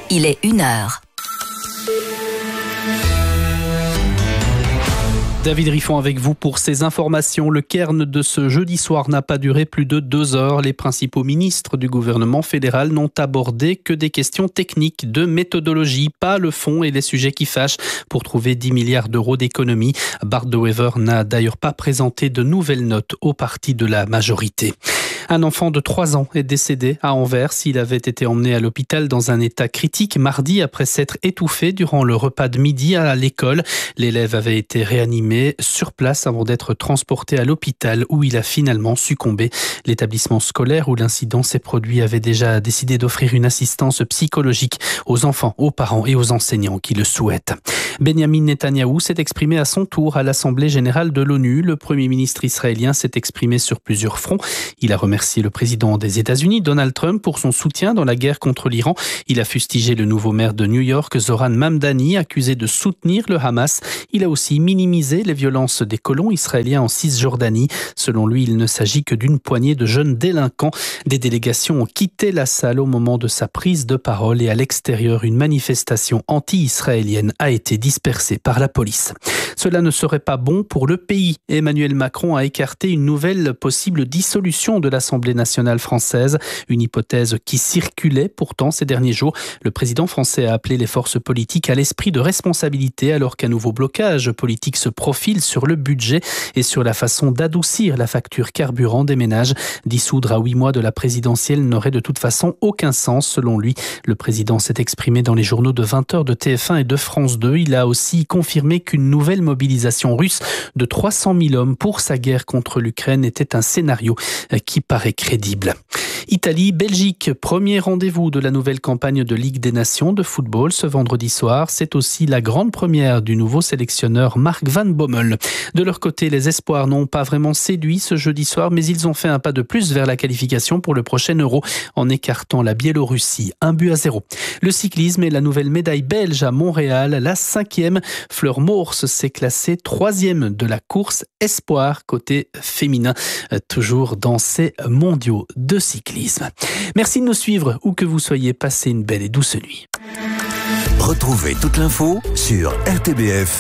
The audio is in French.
Il est 1h. David Riffon avec vous pour ces informations. Le cairn de ce jeudi soir n'a pas duré plus de 2 heures. Les principaux ministres du gouvernement fédéral n'ont abordé que des questions techniques de méthodologie, pas le fond et les sujets qui fâchent pour trouver 10 milliards d'euros d'économies. Bart De Wever n'a d'ailleurs pas présenté de nouvelles notes au parti de la majorité. Un enfant de 3 ans est décédé à Anvers. Il avait été emmené à l'hôpital dans un état critique mardi après s'être étouffé durant le repas de midi à l'école. L'élève avait été réanimé sur place avant d'être transporté à l'hôpital où il a finalement succombé. L'établissement scolaire où l'incident s'est produit avait déjà décidé d'offrir une assistance psychologique aux enfants, aux parents et aux enseignants qui le souhaitent. Benjamin Netanyahou s'est exprimé à son tour à l'Assemblée générale de l'ONU. Le Premier ministre israélien s'est exprimé sur plusieurs fronts. Il a remercié le président des États-Unis, Donald Trump, pour son soutien dans la guerre contre l'Iran. Il a fustigé le nouveau maire de New York, Zoran Mamdani, accusé de soutenir le Hamas. Il a aussi minimisé les violences des colons israéliens en Cisjordanie. Selon lui, il ne s'agit que d'une poignée de jeunes délinquants. Des délégations ont quitté la salle au moment de sa prise de parole et à l'extérieur, une manifestation anti-israélienne a été dispersée par la police. Cela ne serait pas bon pour le pays. Emmanuel Macron a écarté une nouvelle possible dissolution de l'Assemblée nationale française, une hypothèse qui circulait pourtant ces derniers jours. Le président français a appelé les forces politiques à l'esprit de responsabilité alors qu'un nouveau blocage politique se profile sur le budget et sur la façon d'adoucir la facture carburant des ménages. Dissoudre à 8 mois de la présidentielle n'aurait de toute façon aucun sens selon lui. Le président s'est exprimé dans les journaux de 20h de TF1 et de France 2. Il a aussi confirmé qu'une nouvelle mobilisation russe de 300 000 hommes pour sa guerre contre l'Ukraine était un scénario qui paraît crédible. Italie-Belgique, premier rendez-vous de la nouvelle campagne de Ligue des Nations de football ce vendredi soir. C'est aussi la grande première du nouveau sélectionneur Mark Van Bommel. De leur côté, les espoirs n'ont pas vraiment séduit ce jeudi soir, mais ils ont fait un pas de plus vers la qualification pour le prochain Euro en écartant la Biélorussie 1-0. Le cyclisme et la nouvelle médaille belge à Montréal, la 5e. Fleur Morse s'est classée 3e de la course espoir côté féminin, toujours dans ces mondiaux de cyclisme. Merci de nous suivre où que vous soyez. Passez une belle et douce nuit. Retrouvez toute l'info sur rtbf.fr.